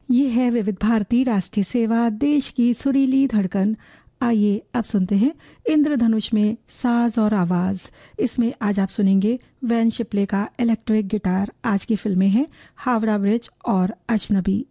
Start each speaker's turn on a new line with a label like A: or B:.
A: ये है विविध भारती राष्ट्रीय सेवा, देश की सुरीली धड़कन। आइए अब सुनते हैं इंद्रधनुष में साज और आवाज। इसमें आज आप सुनेंगे वैन शिपले का इलेक्ट्रिक गिटार। आज की फिल्में हैं हावड़ा ब्रिज और अजनबी।